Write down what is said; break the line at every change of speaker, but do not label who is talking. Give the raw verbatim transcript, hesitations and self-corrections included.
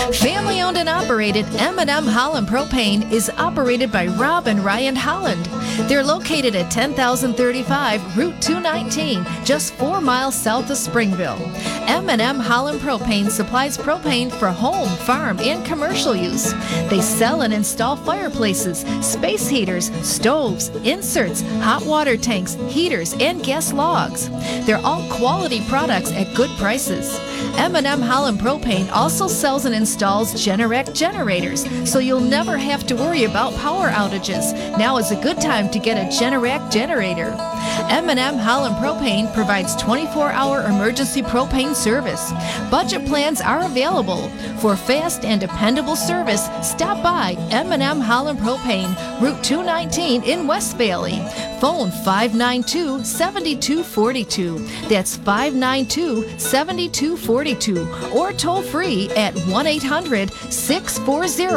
Family owned and operated, M and M Holland Propane is operated by Rob and Ryan Holland. They're located at ten thousand thirty-five Route two nineteen, just four miles south of Springville. M and M Holland Propane supplies propane for home, farm, and commercial use. They sell and install fireplaces, space heaters, stoves, inserts, hot water tanks, heaters, and gas logs. They're all quality products at good prices. M and M Holland Propane also sells and installs Generac generators, so you'll never have to worry about power outages. Now is a good time to get a Generac generator. M and M Holland Propane provides twenty-four hour emergency propane service. Budget plans are available. For fast and dependable service, stop by M and M Holland Propane, Route two nineteen in West Valley. Phone five nine two, seven two four two. That's five nine two, seven two four two. Or toll free at one eight hundred, six four zero